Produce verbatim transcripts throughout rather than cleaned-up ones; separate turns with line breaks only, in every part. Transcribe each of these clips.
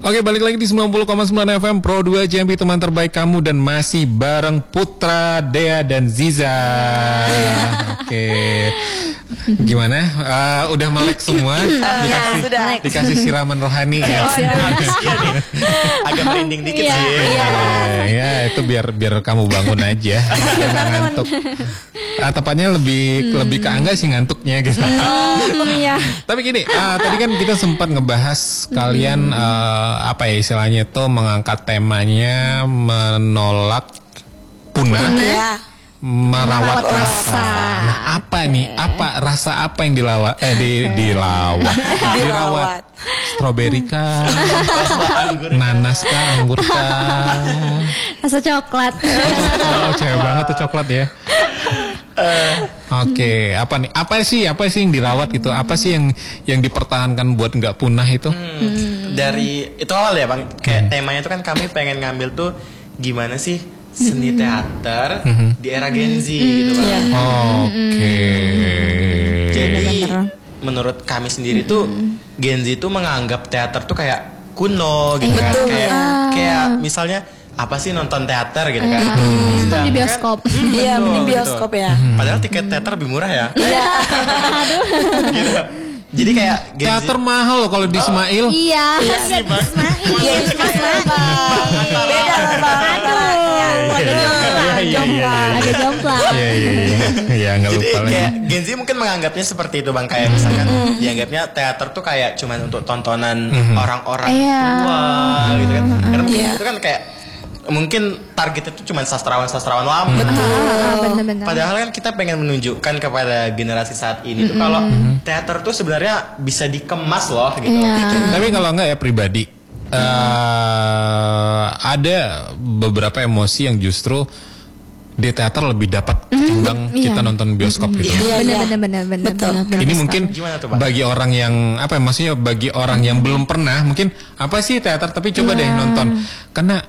Oke, balik lagi di sembilan puluh koma sembilan F M Pro dua Jambi, teman terbaik kamu, dan masih bareng Putra, Dea, dan Ziza. Oke. Gimana? Uh, udah melek semua? Dikasih,
sudah.
dikasih siraman rohani ya.
Oh, ya.
Agak merinding dikit
Iya,
sih.
iya.
Ya, ya, itu biar biar kamu bangun aja. Jangan ngantuk. Ah, tepatnya lebih lebih ke Angga sih ngantuknya gitu.
Oh, iya.
Tapi gini, uh, tadi kan kita sempat ngebahas kalian uh, apa ya istilahnya tuh mengangkat temanya menolak punah,
Iya.
merawat rasa. Nah, apa nih? Apa rasa apa yang dilawat? Eh, di dilawat, dirawat. Stroberi kah? Nanas kah? Anggur kah?
Rasa coklat.
Oh, cewek banget tuh coklat ya. Oke, okay. apa nih? Apa sih? Apa sih yang dirawat gitu? Apa sih yang yang dipertahankan buat nggak punah itu?
Hmm, hmm. Dari itu awal ya bang. Kayak hmm. temanya itu kan kami pengen ngambil tuh gimana sih seni teater hmm. di era Gen Z hmm. gitu bang.
Yeah. Oke. Okay.
Jadi menurut kami sendiri tuh Gen Z tuh menganggap teater tuh kayak kuno gitu kan. Kayak kayak misalnya apa sih nonton teater gitu kan?
Hmm. Nonton di bioskop.
Iya, di bioskop ya.
Padahal tiket teater lebih murah ya.
Iya.
Aduh.
Gitu. Jadi kayak
teater mahal loh kalau di Ismail.
Iya.
Iya sih bang. Iya di Ismail. Beda loh bang.
Iya iya.
Agak jomplang.
Iya iya iya. Iya nggak lupa lagi.
Kayak Gen Z mungkin menganggapnya seperti itu bang. Kayak misalkan dianggapnya teater tuh kayak cuman untuk tontonan orang-orang tua gitu kan. Karena mungkin itu kan kayak mungkin target itu cuma sastrawan-sastrawan lama.
Benar-benar.
Padahal kan kita pengen menunjukkan kepada generasi saat ini tuh kalau teater tuh sebenarnya bisa dikemas loh gitu.
Iya.
Tapi kalau enggak ya pribadi, uh, ada beberapa emosi yang justru di teater lebih dapat ketimbang
iya.
kita nonton bioskop gitu.
Benar-benar benar.
Ini mungkin
Gimana tuh, Bang?
bagi orang yang apa ya, maksudnya bagi orang yang belum pernah mungkin apa sih teater, tapi coba deh nonton karena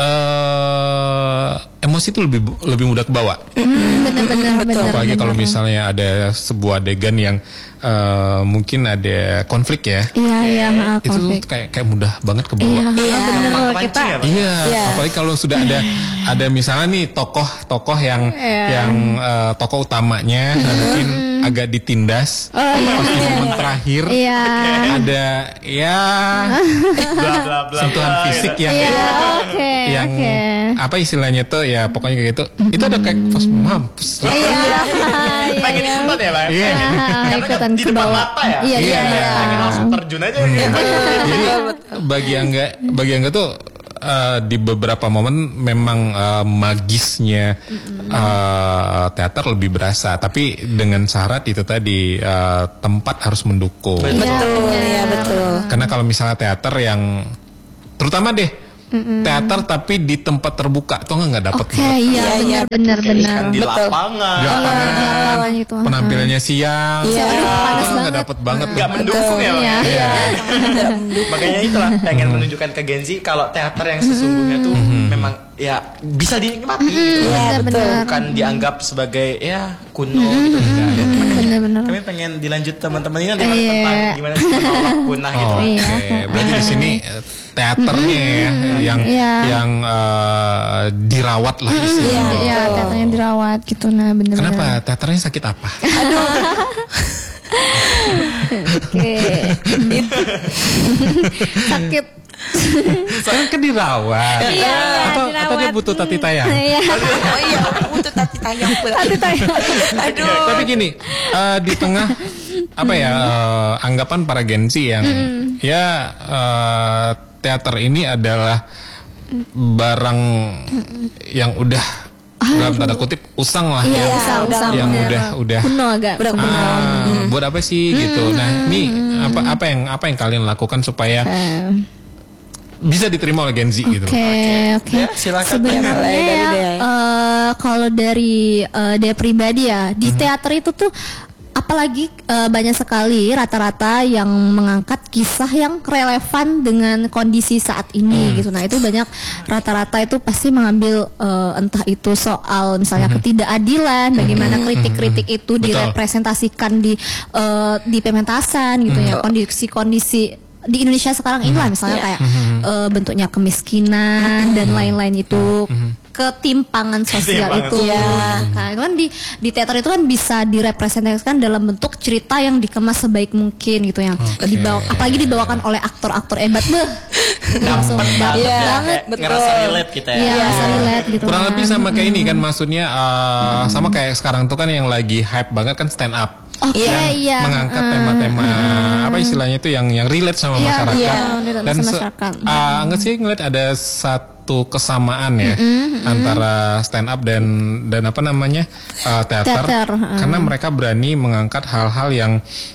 uh, emosi itu lebih lebih mudah kebawa.
Benar-benar benar.
Apalagi kalau misalnya ada sebuah adegan yang uh, mungkin ada konflik ya.
Iya iya, maaf.
Itu tuh kayak kayak mudah banget kebawa.
Iya, benar kita.
Iya, apalagi kalau sudah ada ada misalnya nih tokoh-tokoh yang yang uh, tokoh utamanya mungkin agak ditindas.
Oh, iya.
Pas di momen terakhir
Iya.
ada ya
Bla bla bla.
sentuhan fisik yang
Iya, oke.
yang
Oke.
apa istilahnya tuh ya pokoknya kayak gitu. Itu ada kayak pas mampus.
Iya.
Pengen ikutan ya bang?
Iya.
Karena
Ikutan
di depan
kebawa.
mata ya.
Iya iya iya.
Pengen langsung terjun aja gitu.
Jadi bagi Angga, bagi Angga tuh uh, di beberapa momen memang uh, magisnya uh, teater lebih berasa, tapi dengan syarat itu tadi uh, tempat harus mendukung.
Betul ya betul.
Karena kalau misalnya teater yang terutama deh Mm-mm. teater tapi di tempat terbuka tuh nggak dapat.
Oke, iya
iya,
benar benar benar.
Di
Betul.
lapangan.
Di lapangan.
Iya, lapangan itu.
Penampilannya siang,
Iya.
Panas
itu nggak
banget.
dapat banget.
Gak mendukung ya bang?
Iya.
Iya.
Makanya itulah pengen menunjukkan ke Gen Z kalau teater yang sesungguhnya tuh memang ya bisa dinikmati gitu.
Iya, benar.
Bukan dianggap sebagai ya kuno gitu. Enggak, ya.
Benar-benar.
Kami pengen dilanjut teman-teman ini nanti
Iya.
tentang gimana sih menolak punah gitu.
Oh,
Iya.
oke. Berarti di sini eh, teaternya ya yang
Iya.
yang eh, dirawat lah istilahnya.
Iya, teaternya dirawat gitu, nah benar-benar.
Kenapa teaternya sakit apa?
Oke. Sakit.
Soalnya kan dirawat.
Iya,
atau,
dirawat.
atau dia butuh tati tayang.
Iya.
Oh iya, untuk tati tayang pula.
Tati tayang.
Aduh.
Tapi gini, eh, di tengah apa ya eh, anggapan para Gen Z yang ya eh, teater ini adalah barang yang udah dalam tanda kutip usang lah
Iya,
ya,
usang, usang,
yang
bener.
udah udah
Kuno agak.
ah, buat apa sih gitu. Nah, ini apa apa yang apa yang kalian lakukan supaya bisa diterima oleh Gen Z gitu.
Oke, oke.
Ya, silakan.
Sebenarnya
Mulai dari
ya,
Dea.
eh, kalau dari eh, Dea pribadi ya, di teater itu tuh apalagi eh, banyak sekali rata-rata yang mengangkat kisah yang relevan dengan kondisi saat ini gitu. Nah, itu banyak rata-rata itu pasti mengambil eh, entah itu soal misalnya ketidakadilan, bagaimana kritik-kritik itu
Betul.
direpresentasikan di eh, di pementasan gitu ya, kondisi-kondisi di Indonesia sekarang ini lah, misalnya kayak uh, bentuknya kemiskinan dan lain-lain itu, ketimpangan sosial
Ketimpangan
itu. Nah, itu kan di di teater itu kan bisa direpresentasikan dalam bentuk cerita yang dikemas sebaik mungkin gitu, yang
Oke.
dibawa, apalagi dibawakan oleh aktor-aktor hebat, beh. Itu langsung
Dapet
dapet
banget,
banget.
kayak ngerasa relate kita ya.
Iya, rasa relate gitu.
Kurang
kan.
lebih sama kayak ini kan, maksudnya uh, sama kayak sekarang tuh kan yang lagi hype banget kan stand up.
Oke,
Yang
iya.
mengangkat
Uh,
tema-tema apa istilahnya itu yang yang relate sama
Iya,
masyarakat.
iya, relate
Dan
sama
se-
masyarakat.
uh, nggak sih ngeliat ada satu kesamaan ya antara stand up dan dan apa namanya uh, teater,
Teater, uh.
karena mereka berani mengangkat hal-hal yang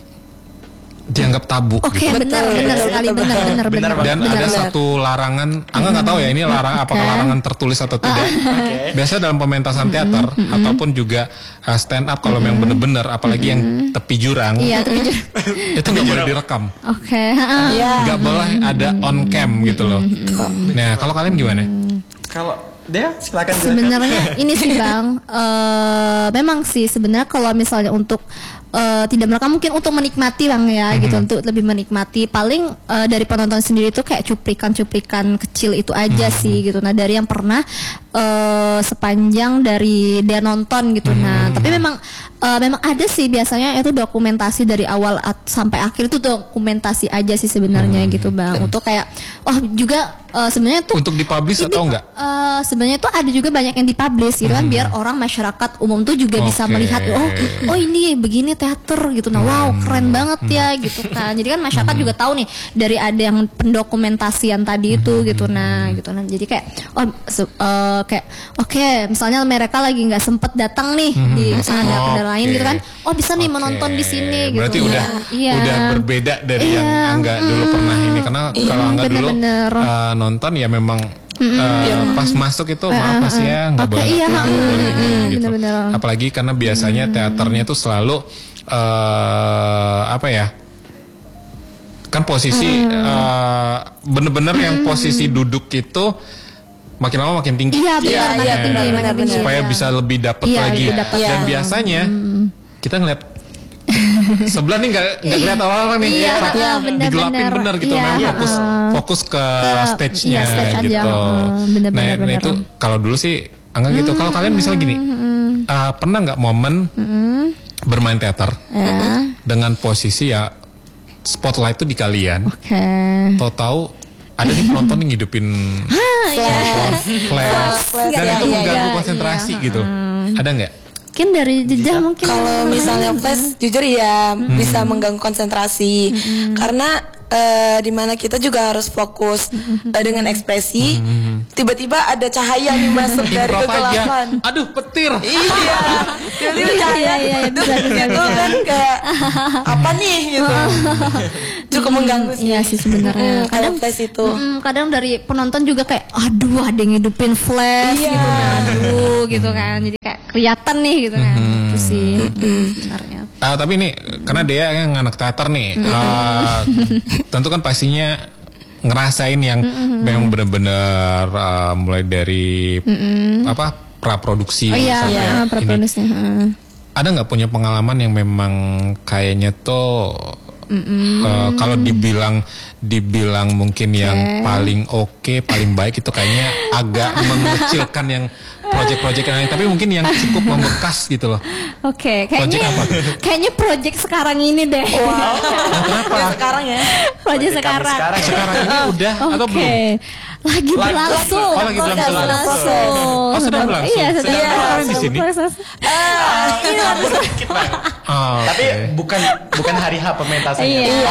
dianggap tabu.
Oke,
gitu.
benar, benar sekali, benar, benar, benar,
Benar
benar.
Dan
benar,
ada
benar.
satu larangan, Angga nggak tahu ya ini larang apakah larangan tertulis atau tidak. Biasa dalam pementasan teater ataupun juga uh, stand up kalau yang bener-bener, apalagi yang tepi jurang,
Iya, tapi ju-
itu nggak boleh direkam,
Oke, heeh.
nggak boleh ada on cam gitu loh. Nah kalau kalian gimana?
Kalau dia silakan silakan.
Sebenarnya ini sih Bang, eh memang sih sebenarnya kalau misalnya untuk eh, tidak merekam, mungkin untuk menikmati Bang ya gitu, untuk lebih menikmati, paling eh, dari penonton sendiri tuh kayak cuplikan-cuplikan kecil itu aja sih gitu. Nah dari yang pernah eh, sepanjang dari dia nonton gitu. Nah tapi memang eh, memang ada sih biasanya itu dokumentasi dari awal at- sampai akhir itu dokumentasi aja sih sebenarnya gitu Bang. Untuk kayak oh juga eh, sebenarnya tuh
Untuk dipublish
ini
atau
kok,
enggak?
eh, sebenarnya tuh ada juga banyak yang dipublish gitu kan, biar orang masyarakat umum tuh juga bisa
Oke.
melihat oh oh ini begini teater gitu. Nah wow keren banget ya gitu kan. Jadi kan masyarakat juga tahu nih dari ada yang pendokumentasian tadi itu gitu. Nah gitu. Nah jadi kayak oh se- eh, kayak oke misalnya mereka lagi nggak sempet datang nih di ada lain
Oke.
gitu kan. Oh bisa nih
Oke.
menonton di sini gitu.
Berarti udah
Iya.
udah berbeda dari
Iya.
yang Angga dulu pernah ini, karena kalau Angga dulu
bener-bener.
uh, nonton ya memang uh, pas masuk itu maaf mas ya nggak
Oke,
boleh
iya,
nggak
mm,
boleh ini,
mm,
gitu.
bener-bener.
Apalagi karena biasanya teaternya tuh selalu uh, apa ya? Kan posisi uh, bener-bener yang posisi duduk itu makin lama makin tinggi.
Iya benar,
Iya,
makin
iya,
tinggi,
benar,
makin
benar,
tinggi.
Supaya
Iya.
bisa lebih dapat
Iya,
lagi.
lebih dapet.
Dan
Iya.
biasanya kita ngeliat sebelah nih nggak nggak kelihatan orang nih,
Iya,
Tapi
iya, benar,
digelapin
benar.
bener gitu,
Iya,
memang fokus
heeh.
fokus ke, stage-nya
iya, stage aja,
gitu.
heeh, benar,
nah,
benar,
nah
benar.
itu kalau dulu sih Angga gitu. Kalau kalian misalnya gini, uh, pernah nggak momen bermain teater
Ya.
dengan posisi ya spotlight tuh di kalian,
Oke.
tahu-tahu ada nih penonton yang ngidupin flash,
Flash,
dan
iya,
itu
iya,
mengganggu
iya,
konsentrasi gitu. Ada nggak?
Mungkin dari jejak mungkin.
Kalau misalnya flash, jujur ya bisa mengganggu konsentrasi karena eh, dimana kita juga harus fokus eh, dengan ekspresi. Tiba-tiba ada cahaya yang masuk dari
Improv aja.
kegelapan.
Aduh petir.
Iya, tiba-tiba cahaya
Iya, iya, iya, bisa, bisa,
gitu
bisa.
kan kayak apa nih gitu. Cukup mengganggu sih.
Iya sih sebenarnya.
Hmm, kalau flash itu.
Mm, kadang dari penonton juga kayak aduh ada yang ngidupin flash
Iya.
gitu kan. Aduh gitu kan. Jadi kayak kelihatan nih gitu kan. Itu sih sebenarnya.
Ah, tapi nih karena dia yang anak teater nih, ah, tentu kan pastinya ngerasain yang memang benar-benar ah, mulai dari apa praproduksi
Oh iya,
sampai
iya,
ini.
produksinya. heeh.
Ada nggak punya pengalaman yang memang kayaknya tuh eh, kalau dibilang dibilang mungkin yang paling oke paling baik itu kayaknya agak mengecilkan yang project-project yang lain, tapi mungkin yang cukup membekas gitu loh.
Oke,
Project
kayaknya
apa?
kayaknya project sekarang ini deh.
Wow. Ya, sekarang ya.
project
Project kami
sekarang.
sekarang ya.
Sekarang ini udah atau
Oke.
belum?
Lagi berlangsung.
Oh, lagi berlangsung.
berlangsung.
Oh, sudah berlangsung.
Iya, sudah
Sedang
berlangsung.
kalian di sini?
Sedikit banget.
Oh,
Tapi
oke.
bukan bukan hari H pementasannya.
Iya.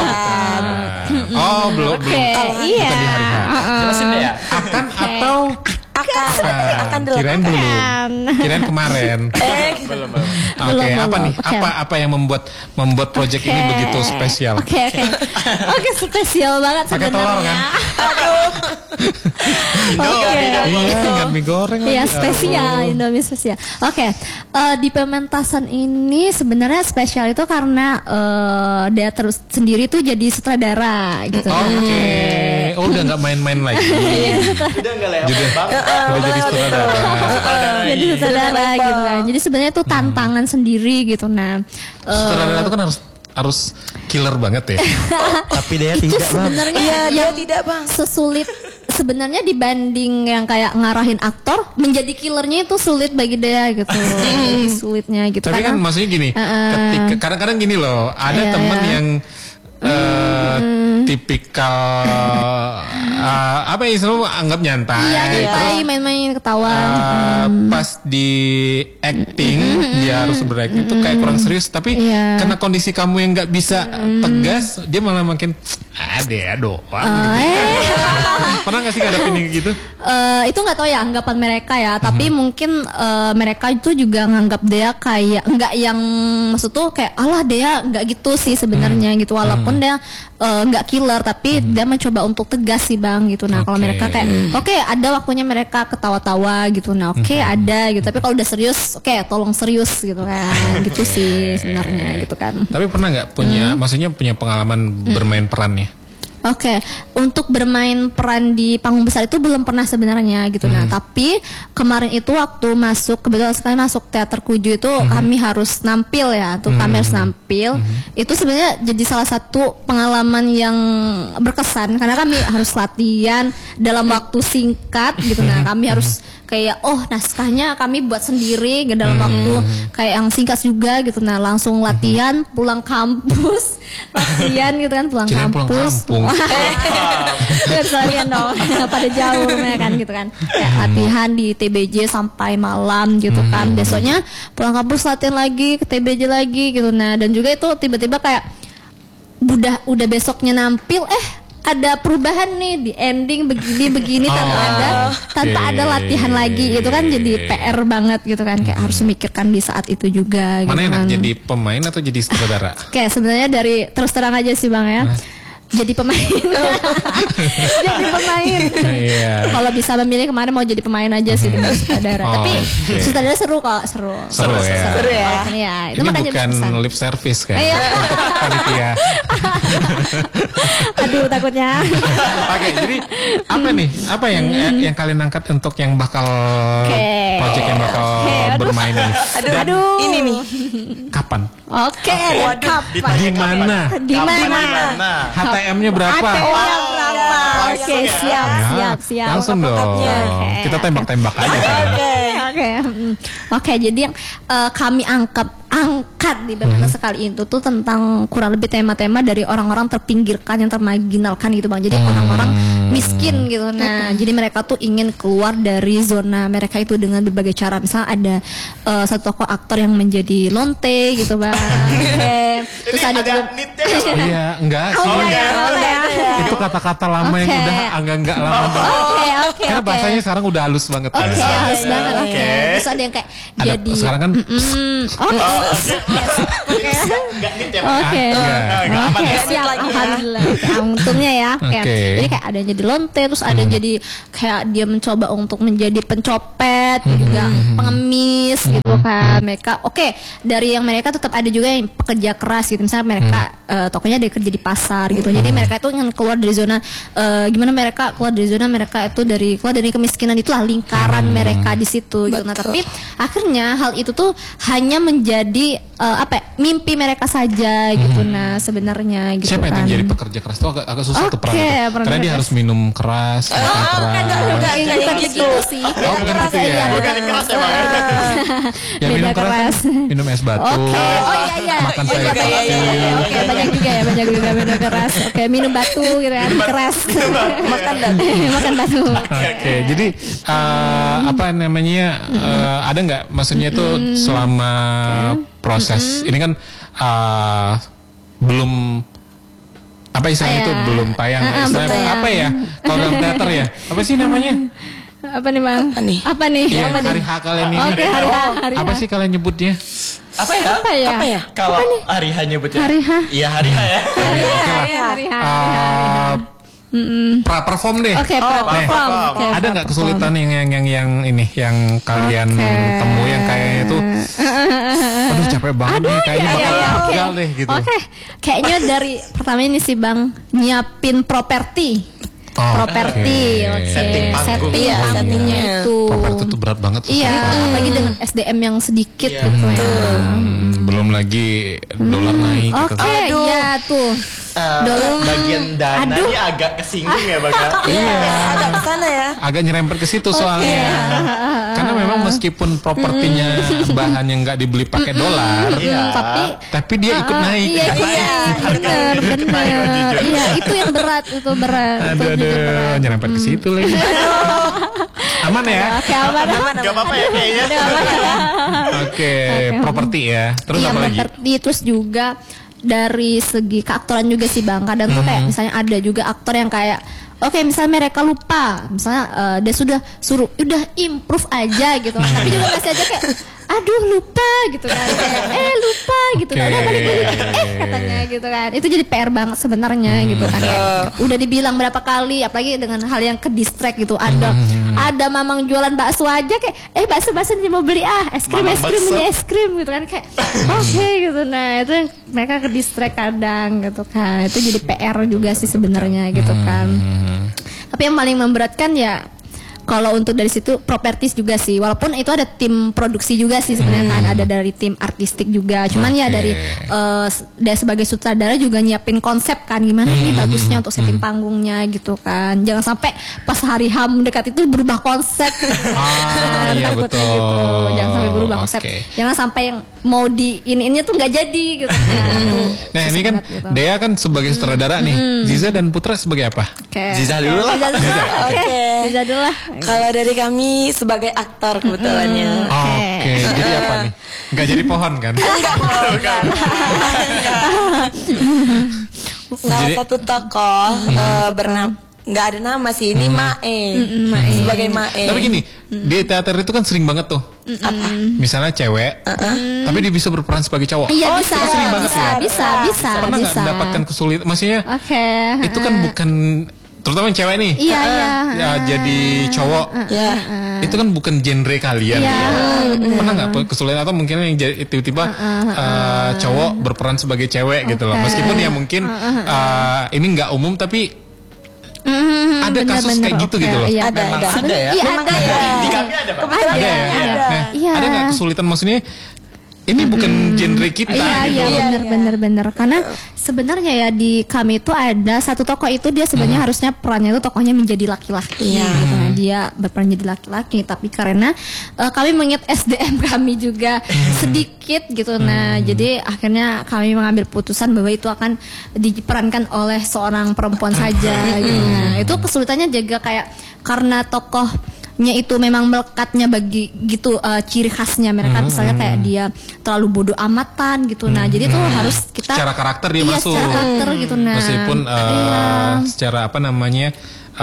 Oh, belum
Oke,
belum.
iya.
Bukan di hari H.
Jelasin deh ya.
Akan atau
Akan
ah,
akan
kirain
dilakukan.
dulu. Kirain kemarin.
Eh,
Belum belum.
Oke,
Belum,
apa
belum.
nih?
Oke.
Apa apa yang membuat membuat project ini
Oke.
begitu spesial?
Oke, oke. Oke, spesial banget
Pakai telur
sebenarnya.
kan?
Oke.
Iya, dengan mie goreng.
Iya
lagi.
spesial, Indomie spesial. Oke, eh, di pementasan ini sebenarnya spesial itu karena eh, dia terus sendiri tuh jadi sutradara gitu.
Oke. Oh, udah nggak main-main lagi.
Udah enggak level
Jadi
banget.
udah jadi sutradara.
Jadi sutradara gitu kan. Jadi sebenarnya itu tantangan sendiri gitu. Nah, eh,
Sutradara itu kan harus harus killer banget ya.
Tapi dia
Itu
tidak bang.
sebenarnya
Iya, dia
yang
tidak bang.
sesulit sebenarnya dibanding yang kayak ngarahin aktor, menjadi killernya itu sulit bagi dia gitu. Lebih sulitnya gitu.
Tapi kan
Karena-
maksudnya gini,
Uh-uh.
ketika kadang-kadang gini loh, ada
Iya,
temen
iya.
yang eh, tipikal eh, apa ya, selalu anggap nyantai.
Iya,
terus,
nyantai, main-main, ketawa.
eh, pas di acting dia harus berakting itu kayak kurang serius, tapi
Iya.
karena kondisi kamu yang nggak bisa tegas, dia malah makin ada ya doang.
Oh, eh.
Pernah nggak sih ngadepin yang gitu?
Eh, itu nggak tahu ya anggapan mereka ya, tapi mungkin eh, mereka itu juga nganggap dia kayak nggak yang maksud tuh kayak alah dia nggak gitu sih sebenarnya gitu, walaupun dia eh, nggak killer tapi dia mencoba untuk tegas sih bang gitu. Nah kalau
Oke.
mereka kayak oke ada waktunya mereka ketawa-tawa gitu, nah oke ada gitu, tapi kalau udah serius oke tolong serius gitu kan, gitu sih sebenarnya gitu kan.
Tapi pernah nggak punya, maksudnya punya pengalaman bermain perannya?
Oke, untuk bermain peran di panggung besar itu belum pernah sebenarnya gitu. Nah, tapi kemarin itu waktu masuk, kebetulan sekali masuk teater Kuju itu kami harus nampil ya, tuh kami harus nampil. Itu sebenarnya jadi salah satu pengalaman yang berkesan karena kami harus latihan dalam waktu singkat gitu. Nah, kami harus kayak oh naskahnya kami buat sendiri gitu, dalam waktu kayak yang singkat juga gitu. Nah, langsung latihan, pulang kampus, latihan gitu kan, pulang
Kirain pulang
kampus.
kampung.
Biar sekalian dong pada jauh ya kan gitu kan, kayak latihan di T B J sampai malam gitu kan, besoknya pulang kampus latihan lagi ke T B J lagi gitu. Nah dan juga itu tiba-tiba kayak udah udah besoknya nampil eh ada perubahan nih di ending begini-begini tanpa
Oh,
ada tanpa
oke.
ada latihan lagi itu kan, jadi P R banget gitu kan, kayak harus memikirkan di saat itu juga
Mana
gitu
enak,
kan.
jadi pemain atau jadi sutradara?
Kayak sebenarnya dari terus terang aja sih bang ya, jadi pemain. Jadi pemain.
Iya.
Kalau bisa memilih kemarin mau jadi pemain aja sih dengan sutradara.
Oh,
Tapi
oke.
sutradara seru kok, seru.
Seru ya.
Seru ya.
Iya, itu
Ini
makanya
bukan
berkesan.
lip service kan?
Iya.
Untuk panitia.
Aduh takutnya.
Oke, jadi apa nih? Apa yang
Hmm.
yang kalian angkat untuk yang bakal
Oke.
project yang bakal
Oke, aduh.
bermain ini?
Aduh,
Dan
aduh. Ini nih.
kapan?
Oke, dan kapan?
Di mana?
Di mana?
H T M-nya berapa?
A T M-nya berapa? Oke, siap,
Ya,
siap, siap.
langsung dong.
Oke.
Kita tembak-tembak aja kan.
Oke, mm. oke. Jadi yang eh, kami angkat angkat di beberapa sekali itu tuh tentang kurang lebih tema-tema dari orang-orang terpinggirkan yang termarginalkan gitu bang. Jadi orang-orang miskin gitu. Nah, jadi mereka tuh ingin keluar dari zona mereka itu dengan berbagai cara. Misalnya ada eh, satu tokoh aktor yang menjadi lonte gitu bang. Oke. Terus ada juga.
Iya, enggak sih.
Oh, ya, oh, ya.
Itu kata-kata lama yang
Oke.
udah agak-agak lama banget.
Oke, oke,
Karena
oke.
bahasanya sekarang udah halus banget.
Oke,
Halus.
harus banget. Oke. Terus ada yang kayak
Ada,
jadi.
sekarang kan
Mm, Oke. Oke. Oke.
Enggak.
Oke, siap. Alhamdulillah. Oke, untungnya ya. Oke.
Oke.
Jadi kayak ada yang jadi lonte, terus ada yang jadi kayak dia mencoba untuk menjadi pencopet, juga pengemis gitu kan. Mereka oke, dari yang mereka tetap ada juga yang pekerja keras gitu. Misalnya mereka eh, tokonya dia kerja di pasar gitu. Jadi mereka itu ingin keluar dari zona eh, gimana mereka keluar dari zona mereka itu dari keluar dari kemiskinan, itulah lingkaran mereka di situ gitu. Nah, tapi akhirnya hal itu tuh hanya menjadi eh, apa ya, mimpi mereka saja gitu. Nah, sebenarnya gitu
Siapa
kan.
yang jadi pekerja keras itu agak, agak susah tuh
Oke,
peran itu.
peran
Karena dia
keras.
harus minum keras, makan keras.
Enggak,
Enggak,
bukan
enggak
gitu sih.
Oh, bukan gitu ya?
Iya,
Bukan keras ya, Bang?
Ya
Beda
minum keras,
keras.
kan minum es batu.
Oke, oh iya iya.
Makan
Oh, iya,
sayur
iya, iya, iya.
asem.
Oke, banyak juga ya, banyak juga minum keras. Oke, minum batu gitu kan, keras. Makan batu. Makan batu.
Oke, jadi uh, apa namanya? uh, ada nggak? Maksudnya itu selama proses ini kan uh, belum apa istilahnya
Iya.
itu belum tayang.
Ah, ah,
Istilahnya
belum tayang.
apa ya? Kalau dalam teater ya, apa sih namanya?
Apa nih, Bang?
Apa nih?
Apa nih?
Ya,
Apa nih?
hari H kalian ini.
Oke, hari H, hari
Apa
H.
sih kalian nyebutnya?
Apa ya?
Apa ya?
Apa ya?
Kalau hari H nyebutnya.
Hari H.
Iya hari H ya.
Hari H, hari H, hari H.
Uh, pra perform deh.
Oke,
Nih,
perform. Oke,
ada nggak
perform.
kesulitan yang yang yang yang ini yang kalian
Oke.
temui yang kayaknya itu aduh capek banget nih kayaknya
iya,
bakal
iya, oke.
gagal deh gitu.
Oke, kayaknya dari pertama ini sih Bang, nyiapin properti.
Oh,
Properti,
oke.
oke.
Setting panggung.
Setting
Iya,
panggungnya
settingnya.
itu.
Properti itu berat banget.
Iya, apalagi dengan S D M yang sedikit gitu ya.
Hmm, belum belum lagi dolar naik.
Oke,
gitu. Aduh.
ya tuh.
Uh,
Dolar.
bagian dana
Aduh.
ini agak kesinggung ya Bang.
Iya, agak kesana ya.
Agak nyerempet ke situ soalnya. Karena memang meskipun propertinya bahan yang nggak dibeli pakai dolar,
Iya.
Tapi
tapi dia ikut
Ah,
naik.
Iya, iya, benar, benar. Iya, itu yang berat, itu berat. Itu
Aduh,
jujur
aduh,
berat.
nyerempet ke situ lagi. Aman ya?
Oke, aman.
Gak apa-apa ya kayaknya.
Oke, properti ya. Terus
Iya,
apa lagi?
properti, terus juga dari segi keaktoran juga sih Bang. Kadang tuh kayak misalnya ada juga aktor yang kayak oke, misalnya mereka lupa, misalnya eh, dia sudah suruh udah improve aja gitu, tapi juga masih aja kayak aduh lupa gitu kan, kayak eh lupa gitu kan,
Oke.
udah balik balik eh katanya gitu kan, itu jadi P R banget sebenarnya gitu kan. Kayak, udah dibilang berapa kali, apalagi dengan hal yang ke distract gitu, ada ada mamang jualan bakso aja kayak eh bakso bakso nih mau beli ah es krim
Mamang
es krim
bakso.
ini es krim gitu kan, kayak oke gitu. Nah itu yang mereka ke distract kadang gitu kan, itu jadi P R juga sih sebenarnya gitu kan. Tapi yang paling memberatkan ya kalau untuk dari situ propertis juga sih, walaupun itu ada tim produksi juga sih sebenarnya kan, ada dari tim artistik juga, cuman ya
Oke.
dari eh, s- dari sebagai sutradara juga nyiapin konsep kan, gimana nih bagusnya untuk setting panggungnya gitu kan, jangan sampai pas hari H mendekat itu berubah konsep.
Ah, iya
Takutnya
betul.
gitu. Jangan sampai berubah konsep,
Oke.
jangan sampai yang mau di ini ini tuh nggak jadi gitu.
Nah ini kan
Gitu.
Dea kan sebagai sutradara nih, Ziza dan Putra sebagai apa?
Oke.
Ziza dulu lah.
Ziza dulu lah. Oke.
Oke.
Ziza dulu lah.
Kalau dari kami sebagai aktor kebetulannya.
Oke, jadi apa nih? Nggak jadi pohon kan?
Salah
Jadi-
satu tokoh eh, bernama nggak ada nama sih, ini Mae. Sebagai Mae.
Tapi gini, di teater itu kan sering banget tuh. Misalnya cewek, tapi dia bisa berperan sebagai cowok.
Iya
Oh,
bisa,
sering
bisa,
banget
bisa,
ya?
bisa, bisa,
Pernah nggak
bisa.
mendapatkan kesulitan? Maksudnya
Oke.
itu kan bukan, terutama yang cewek nih.
Iya, iya.
Ya jadi cowok.
Ya.
Itu kan bukan genre kalian.
Iya,
Pernah nggak kesulitan atau mungkin yang jadi- tiba-tiba uh, cowok berperan sebagai cewek gitu loh. Meskipun ya mungkin uh, ini nggak umum tapi
Mm,
ada kasus
bener-bener,
kayak gitu
oke,
gitu loh.
Iya,
Ada, ada.
Ada ya?
Iya,
Memang
ada.
ada.
Di kami ada Bang.
Ada,
Ada ya?
ada.
Nah,
Iya.
ada nggak kesulitan maksudnya? Ini bukan genre kita
Iya,
gitu.
iya, benar, benar, benar. Karena sebenarnya ya di kami itu ada satu tokoh itu dia sebenarnya harusnya perannya itu tokohnya menjadi laki-laki.
Iya.
Gitu. Nah, dia berperan jadi laki-laki, tapi karena eh, kami mengingat S D M kami juga sedikit gitu. Nah, jadi akhirnya kami mengambil putusan bahwa itu akan diperankan oleh seorang perempuan saja. Gitu. Nah, itu kesulitannya juga kayak karena tokoh nya itu memang melekatnya bagi gitu eh, ciri khasnya mereka, misalnya kayak dia terlalu bodoh amatan gitu. Nah, jadi tuh harus kita
Secara karakter dia
iya,
masuk.
secara karakter gitu. Nah,
Meskipun uh,
iya.
secara apa namanya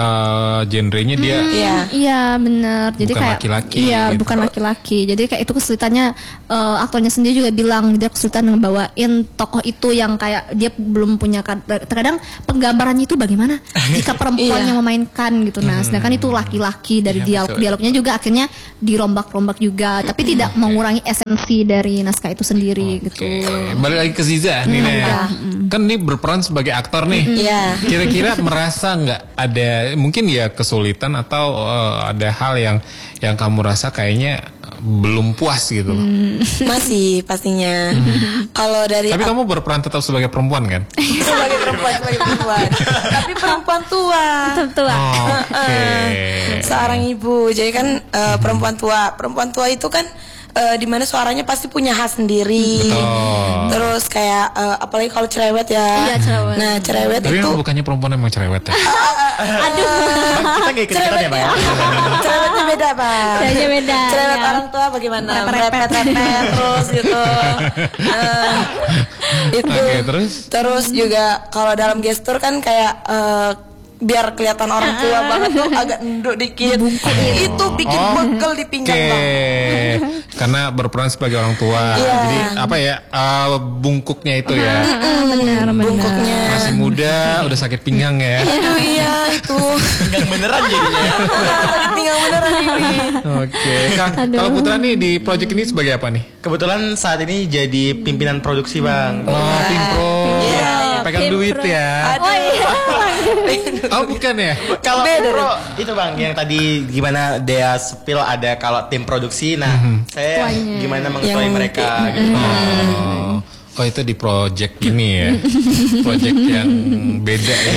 uh, genrenya dia
Iya.
Iya benar. Jadi
Bukan
kayak
laki-laki
iya
gitu.
bukan laki-laki. Jadi kayak itu kesulitannya eh, aktornya sendiri juga bilang dia kesulitan ngebawain tokoh itu yang kayak dia belum punya kad- terkadang penggambarannya itu bagaimana jika perempuan
Iya.
yang memainkan gitu. Nah, sedangkan itu laki-laki dari
Iya,
dialog
betul.
dialognya juga akhirnya dirombak-rombak juga, tapi tidak mengurangi esensi dari naskah itu sendiri gitu.
Oke, balik lagi ke Ziza nih Nek. Kan ini berperan sebagai aktor nih.
Iya.
Kira-kira merasa nggak ada mungkin ya kesulitan atau uh, ada hal yang yang kamu rasa kayaknya belum puas gitu loh.
Masih pastinya. Kalau dari
Tapi kamu berperan tetap sebagai perempuan kan?
sebagai perempuan, sebagai perempuan. Tapi perempuan tua.
Tua.
Oh, Oke.
Seorang ibu. Jadi kan eh, perempuan tua. Perempuan tua itu kan eh, dimana suaranya pasti punya khas sendiri.
Betul.
Terus kayak eh, apalagi kalau cerewet ya.
Iya, cerewet.
Nah, cerewet
Tapi
itu
kan bukannya perempuan emang cerewet ya?
Aduh.
Bang, kita gak ikut-ikutan ya Bang ya?
cerewetnya beda, Pak.
Cerewetnya beda,
Cerewet
ya.
orang tua bagaimana?
Repet-repet.
Repet-repet terus gitu. Nah, itu.
Oke, terus?
Terus juga kalau dalam gestur kan kayak eh, biar kelihatan orang tua banget tuh agak nunduk dikit. Itu bikin begel di pinggang,
Oke,
Bang.
karena berperan sebagai orang tua,
Iya.
jadi apa ya uh, bungkuknya itu ya
Benar, benar.
Bungkuknya.
masih muda, udah sakit pinggang ya.
Aduh iya itu.
Pinggang beneran jadinya ya.
Sakit pinggang beneran ini.
Oke, Kang,
Aduh.
kalau Putra nih di project ini sebagai apa nih?
Kebetulan saat ini jadi pimpinan produksi Bang.
Oh, tim pro.
Iya, iya.
P
pegang
Tim
duit
Pro.
ya.
Oh iya.
Oh bukan ya?
Kalau
Beda
tim pro itu bang yang tadi gimana Dea spill ada kalau tim produksi, nah saya
Tuanya.
gimana mengetahui
Yang-
mereka gitu.
Oh. Oh itu di project ini ya, project yang beda ya.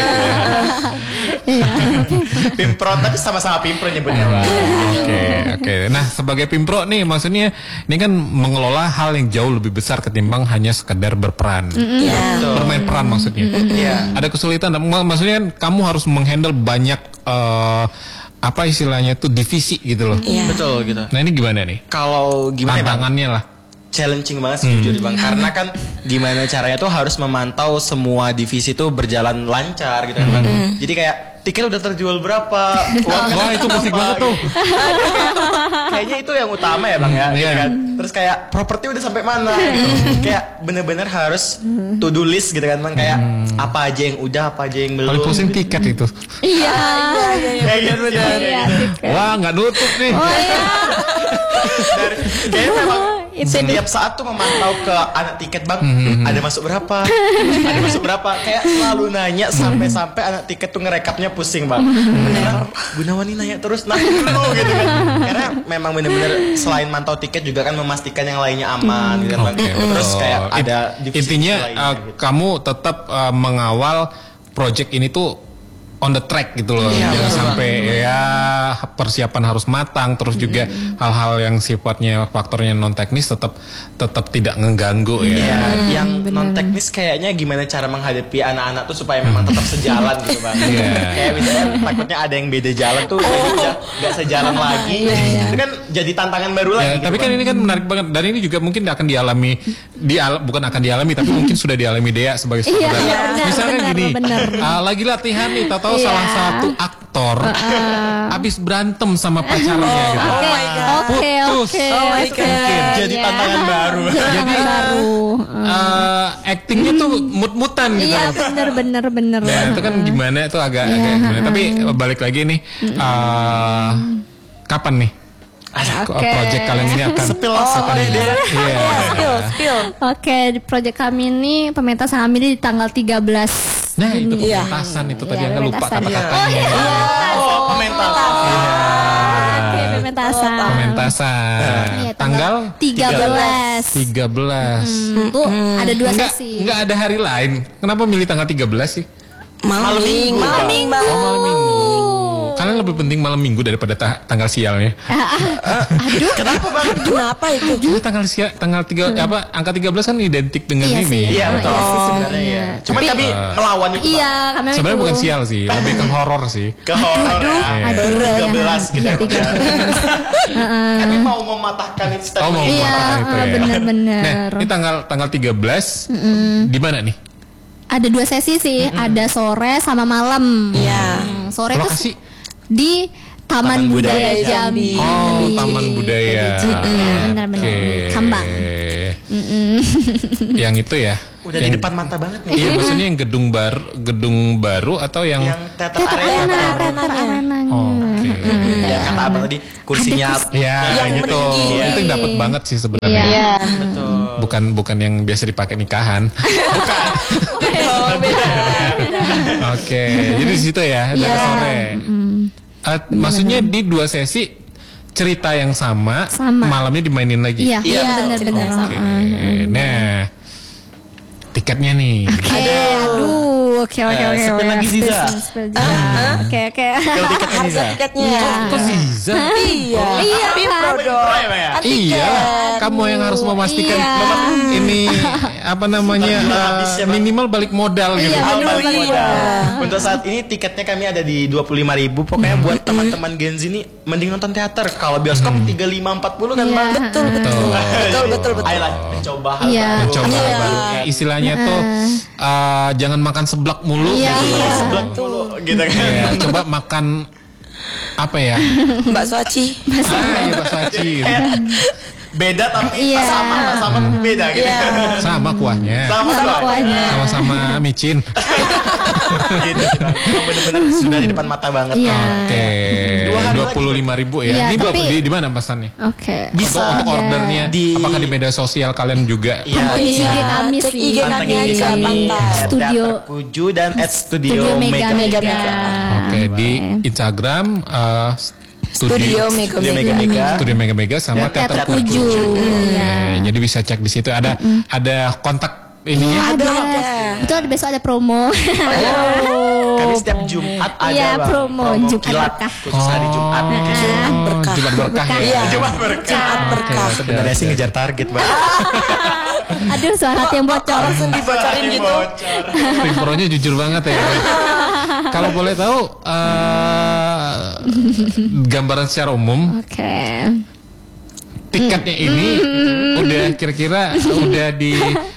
Tim pro tapi sama-sama pimpro nyebutnya bang.
Oke oke. Nah sebagai pimpro nih maksudnya ini kan mengelola hal yang jauh lebih besar ketimbang hanya sekedar berperan,
Iya.
bermain peran maksudnya.
Iya.
Ada kesulitan, mak- maksudnya kan kamu harus menghandle banyak eh, apa istilahnya itu divisi gitu loh.
Iya.
Betul gitu.
Nah ini gimana nih?
Kalau gimana ya, bang?
Tantangannya lah.
Challenging banget sih jujur bang, karena kan gimana caranya tuh harus memantau semua divisi tuh berjalan lancar gitu kan bang. Jadi kayak tiket udah terjual berapa, uang
Wah itu musik banget tuh.
Kayaknya itu yang utama ya bang ya, gitu
Iya.
kan. Terus kayak properti udah sampai mana, gitu. Kayak bener-bener harus to do list gitu kan bang. Kayak apa aja yang udah, apa aja yang belum.
Paling pusing tiket itu.
Iya.
Kayak gitu.
Iya.
Wah nggak nutup nih.
Oh iya.
Dari, kayaknya memang
itu
setiap saat tuh memantau ke anak tiket bang, ada masuk berapa, ada masuk berapa, kayak selalu nanya sampai-sampai anak tiket tuh ngerekapnya pusing bang. Beneran, Gunawan ini nanya terus, nah dulu gitu kan. Karena memang bener-bener selain mantau tiket juga kan memastikan yang lainnya aman gitu kan bang.
Oke,
Terus
betul.
kayak ada
Int-
divisi
intinya
lainnya
uh,
gitu.
kamu tetap uh, mengawal project ini tuh on the track gitu loh.
Iya,
Jangan
betul,
sampai ya persiapan harus matang, terus juga hal-hal yang sifatnya faktornya non teknis tetap tetap tidak mengganggu ya.
Iya, yang non teknis kayaknya gimana cara menghadapi anak-anak tuh supaya memang tetap sejalan gitu bang.
Iya.
Kayak misalnya takutnya ada yang beda jalan tuh, ini udah nggak sejalan lagi. Itu kan jadi tantangan baru
Ya,
lagi. gitu,
tapi kan
Bang.
ini kan menarik banget dan ini juga mungkin akan dialami di bukan akan dialami tapi mungkin sudah dialami Dea sebagai
Iya,
saudara.
iya, benar,
Misalnya
benar,
gini,
benar.
uh, lagi latihan nih, tahu-tahu
Iya.
salah satu aktor habis berantem sama pacarnya gitu.
Oh my God.
Oke
Putus.
oke.
Oh my
oke.
God.
Jadi
Iya.
tantangan baru.
Jadi baru.
Uh, actingnya tuh mut-mutan gitu.
Iya bener bener bener.
Nah itu kan gimana itu agak, agak gimana. Tapi balik lagi nih, uh, kapan nih? Kok
Oke.
project kalian ini akan
Spill langsung
akan-
deh, Dea.
Iya.
Spill, spill.
Oke, di project kami ini pementasan kami di tanggal tiga belas.
Nah itu
Iya.
pementasan itu tadi
Iya,
yang lupa
pementasan.
kata-katanya.
Oh, pementasan.
Oke, pementasan.
Pementasan.
Iya,
Tanggal
tiga belas.
tiga belas.
Itu ada dua
Enggak,
sesi.
enggak ada hari lain. Kenapa milih tanggal tiga belas sih?
Malam minggu. Malam
Bang.
minggu.
Oh, malam minggu. Kalian lebih penting malam minggu daripada ta- tanggal sialnya.
Aduh.
Kenapa bang?
Kenapa itu?
Karena tanggal sial, tanggal tiga apa angka tiga belas kan identik dengan
Iya
ini.
sih.
Iya betul.
Iya sih
Sebenarnya
sebenarnya.
iya. Cuman
Tapi-
kami melawan itu. Bang.
Iya, kami
Sebenarnya
itu-
bukan sial sih, lebih ke horor sih.
Ke horor.
Aduh,
ya.
aduh.
tiga belas gitu.
Iya, tiga belas.
Kami mau mematahkan itu
Oh, mau
Iya,
mematahkan itu ya.
bener-bener.
Nah, ini tanggal tanggal tiga belas di mana nih?
Ada dua sesi sih, ada sore sama malam.
Iya.
Hmm, Sore
Lokasi?
tuh di Taman,
Taman
Budaya,
Budaya
Jambi.
Oh, Taman Budaya.
Benar-benar
Oke.
Kambang.
Yang itu ya?
Udah di depan mata banget nih.
Iya, maksudnya yang gedung baru, gedung baru atau yang?
Yang teater
Teater
arena.
arena,
Bang.
teater arenanya.
Oh, oke.
Ya kata abang tadi kursinya.
Ya,
Yang
gitu.
meninggi.
Itu yang dapat banget sih sebenarnya.
Iya.
Betul.
Bukan bukan yang biasa dipakai nikahan.
Oh, beda.
Oke, jadi di situ ya, dari
Iya.
sore. Eh, maksudnya di dua sesi cerita yang sama,
Sama.
malamnya dimainin lagi.
Iya,
Iya,
iya benar-benar.
Oke, nah tiketnya nih.
Oke, aduh, oke oke
Eh,
oke.
spill
oke.
lagi, Ziza.
Spill, spill, Ziza. Oke oke.
Kalau tiketnya
Harga
bisa.
tiketnya.
Iya.
Kok Ziza?
Iya.
Iya,
Tapi
kan?
produk.
ya?
Iya, kamu yang harus memastikan
Iya.
ini apa namanya
Terjual
eh,
habis ya, Bang.
minimal balik modal gitu.
Iya,
Ah,
bener
balik
banget.
modal. Untuk saat ini tiketnya kami ada di dua puluh lima ribu. Pokoknya buat teman-teman Gen Z ini mending nonton teater. Kalau bioskop tiga puluh lima empat puluh kan
Iya.
bang.
Betul, betul. Betul, betul, betul.
Ayolah mencoba hal
Iya.
baru.
Coba
Iya.
baru. Istilahnya tuh eh, jangan makan seblak mulu
Iya.
gitu.
Iya, sebelah mulu gitu kan.
Iya, coba makan apa ya?
Mbak Soaci.
Ah, ya bakso aci.
beda tapi
Iya.
sama, sama tapi beda gitu.
Iya.
Sama kuahnya.
Sama,
Sama
doang.
kuahnya.
Sama-sama micin.
gitu. Emang bener-bener sudah di depan mata banget.
Iya.
Oke.
Dua hari
dua puluh lima ribu ya.
Iya,
Ini
tapi-
di, di mana pesannya?
Oke.
Bisa.
Untuk, untuk
Iya.
ordernya,
Di-
apakah di media sosial kalian juga?
Iya.
Oh, di I G kami
cek
sih.
I G kami
Pantengin
aja,
kami
pantau.
at
Studio.
Teater Kuju dan at Studio,
Studio Mega Mega.
Oke, di Instagram uh,
Studio Mega
Studio Mega
Mega.
Mega.
Studio Mega Mega sama
Ya,
Teater
Teater
Kuju.
Kuju.
Oke, jadi bisa cek di situ ada ada kontak ininya.
Ada.
ada.
Itu ada besok ada promo.
Kami setiap Jumat ada
Iya,
Bang,
promo, Jumat
kilat
berkah.
khusus hari Jumat.
Oh,
berkah.
Jumat berkah ya.
Iya.
Jumat berkah.
Jumat berkah.
Sebenarnya sih ngejar target, Bang.
Aduh, suara hati yang bocor.
Langsung dibocorin gitu.
Tim Pro-nya jujur banget ya. Kalau boleh tahu eh, gambaran secara umum
Oke.
tiketnya ini udah kira-kira udah di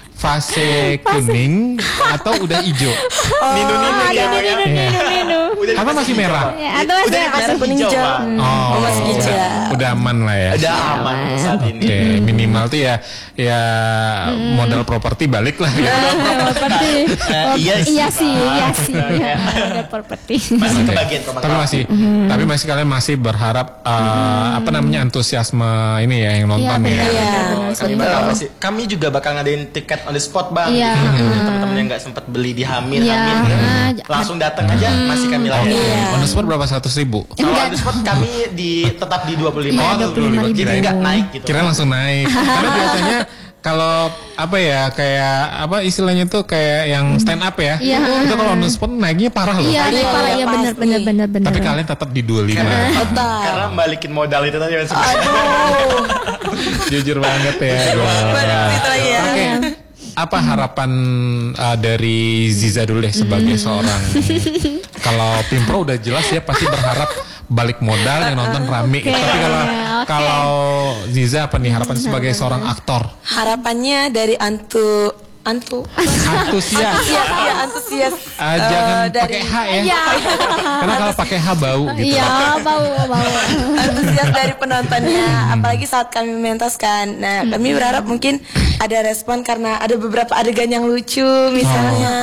fase kuning atau udah hijau?
Ninu-ninu ya, Bang, ya. Udah
Apa masih merah?
Ya, atau
Udah
masih
dikasih
merah, kuning,
hijau,
hijau.
Bang.
Oh,
masih hijau.
udah, udah aman lah ya.
Udah aman saat ini.
Oke, minimal tuh ya ya modal properti balik lah ya.
properti.
Eh, iya sih,
Iya sih,
Bang.
iya sih. Iya, ada properti.
Masih
Oke.
kebagian kok, Bang.
Tapi masih, tapi masih kalian masih berharap uh, apa namanya antusiasme ini ya yang nonton
Iya,
ya.
benar.
Iya,
Kami
betul.
bakal masih, kami juga bakal ngadain tiket on the spot, Bang.
Iya.
Jadi, teman-teman yang nggak sempat beli di Hamil,
Iya.
Hamil,
Ah,
langsung datang aja masih kami layani.
Iya.
On the spot berapa seratus ribu?
Kalau on the spot kami di tetap di dua puluh lima.
Iya, dua puluh lima ribu.
Jadi nggak naik gitu.
Kira langsung naik. Karena biasanya kalau apa ya kayak apa istilahnya tuh kayak yang stand up ya.
Iya.
Itu kalau on the spot naiknya parah loh.
Iya, naik parah ya, benar benar benar benar.
Tapi kalian tetap di dua puluh lima.
Total.
Karena balikin modal itu tadi Mas.
Aduh.
Jujur banget ya.
Benar itu lagi ya.
Oke. Apa harapan uh, dari Ziza dulu deh sebagai seorang kalau Pimpro udah jelas ya pasti berharap balik modal yang nonton rame.
Oke,
Tapi kalau
oke.
kalau Ziza apa nih harapan sebagai seorang aktor?
Harapannya dari antu antu
Antusias.
antusias ya antusias
Ah,
eh,
jangan
dari
pakai H ya.
Iya.
Karena kalau pakai H bau gitu.
Iya, bau bau.
antusias dari penontonnya apalagi saat kami mementaskan. Nah kami berharap mungkin ada respon karena ada beberapa adegan yang lucu misalnya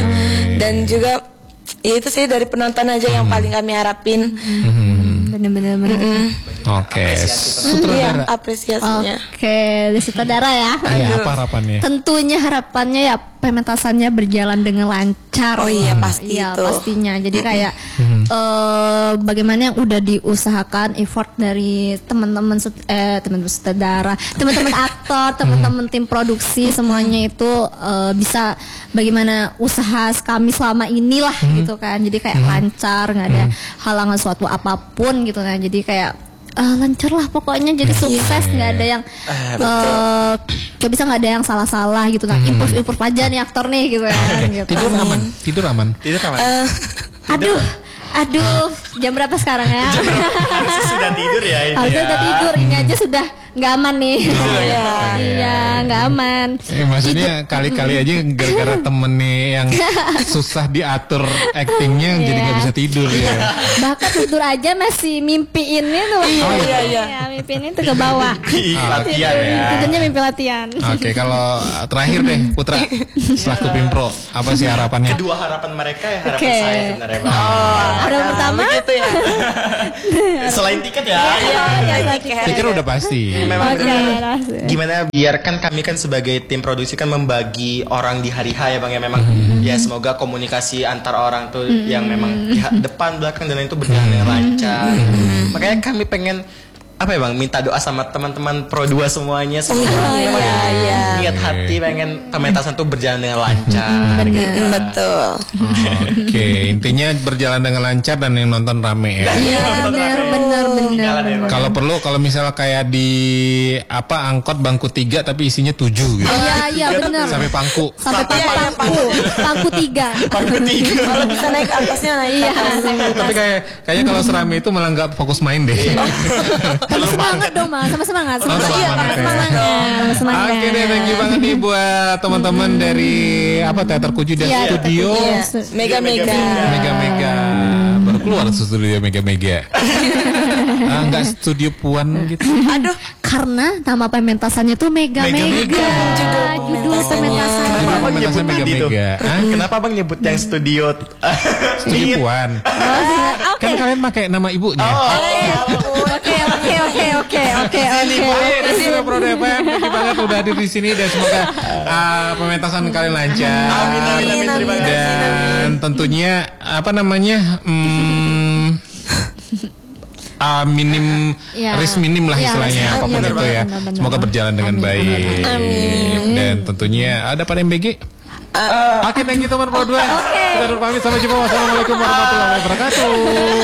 dan juga ya itu sih dari penonton aja yang paling kami harapin.
Benar benar benar.
Oke.
Iya
Sutradara.
apresiasinya.
Oke, dari sutradara ya.
Iya, apa harapannya?
Tentunya harapannya ya pementasannya berjalan dengan lancar.
Oh iya, pasti
Iya,
itu.
pastinya. Jadi kayak eh bagaimana yang udah diusahakan effort dari teman-teman sut- eh teman-teman sutradara, teman-teman aktor, teman-teman tim produksi semuanya itu eh, bisa bagaimana usaha kami selama inilah gitu kan. Jadi kayak lancar, nggak ada halangan suatu apapun gitu kan. Jadi kayak eh, lancar lah pokoknya jadi sukses nggak ada yang eh kayak bisa nggak ada yang salah-salah gitu kan improve improve aja nih aktor nih gitu kan gitu.
Tidur aman. Tidur aman.
Itu kawan.
Eh,
Aduh, aduh, jam berapa sekarang ya?
Harusnya sudah tidur ya ini.
Harusnya
ya.
udah tidur, ini aja sudah nggak aman nih.
Iya.
Iya, nggak aman.
Eh, maksudnya kali-kali aja gara-gara temen nih yang susah diatur actingnya jadi nggak bisa tidur ya.
Bahkan tidur aja masih mimpiin itu.
Iya, iya, iya.
mimpiin itu ke bawah.
Ih, latihan ya.
Tidurnya mimpi latihan.
Oke, kalau terakhir deh Putra selaku Pimpro apa sih harapannya?
Kedua harapan mereka ya harapan
Oke.
saya sebenarnya, Bang.
Ada yang pertama?
Begitu ya.
Selain tiket ya.
Iya, iya,
Pikir udah pasti.
Memang
Oke,
benar.
langsung.
Gimana biarkan kami kan sebagai tim produksi kan membagi orang di hari H ya Bang ya memang ya semoga komunikasi antar orang tuh yang memang di ha- depan belakang dan lain itu berjalan dengan lancar. Makanya kami pengen apa ya Bang minta doa sama teman-teman Pro dua semuanya semoga
iya, iya, iya.
niat hati pengen pementasan tuh berjalan dengan lancar. gitu.
Betul.
Oke, intinya berjalan dengan lancar dan yang nonton rame ya.
Iya, benar, benar, benar.
Jalan ya, Bang.
Kalau perlu kalau misalnya kayak di apa angkot bangku tiga tapi isinya tujuh gitu.
Iya, iya, benar.
Sampai pangku.
Sampai
Iya, iya,
pangku, pangku tiga.
Pangku tiga.
Kalau bisa naik ke atasnya naik.
Iya.
Tapi kayak kayaknya kalau serame itu malah nggak fokus main deh.
Sama semangat dong, Mas. Sama semangat. Sama
Oh,
semangat.
semangat,
Sama
ya.
semangat. Sama semangat.
Oke deh, thank you banget nih buat teman-teman dari apa Teater Kuju dan
Iya,
Studio
Iya. Mega mega.
Mega Mega baru keluar studio Mega Mega. Ah, nggak studio Puan gitu.
Aduh,
karena nama pementasannya tuh Mega Mega.
Mega.
Judul pementasannya.
Kenapa abang nyebut
Pementasan
tadi tuh?
Mega-Mega. Hah?
Kenapa abang nyebut yang studio?
Studio Puan. Kan kalian pakai nama ibunya.
Oke oke oke oke oke oke.
Baik, dan juga Pro D F M, thank you banget udah hadir di sini dan semoga uh, pementasan kalian lancar.
Amin amin amin terima kasih.
Dan tentunya apa namanya? Hmm, uh, minim
Ya.
risk minim lah
Ya,
istilahnya
risk
apapun
minim.
itu ya.
Benar, benar,
Semoga
benar.
berjalan dengan
Amin,
baik. Dan tentunya ada pada M B G. Oke, thank you teman Pro dua. Kita pamit, sampai jumpa. Wassalamualaikum warahmatullahi wabarakatuh.